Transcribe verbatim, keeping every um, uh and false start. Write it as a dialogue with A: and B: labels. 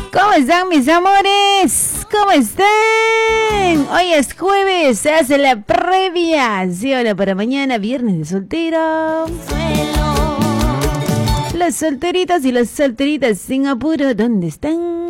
A: ¿Cómo están mis amores? ¿Cómo están? Hoy es jueves, se hace la previa. Sí, hola para mañana, viernes de soltero. Los solteritos y las solteritas sin apuro, ¿dónde están?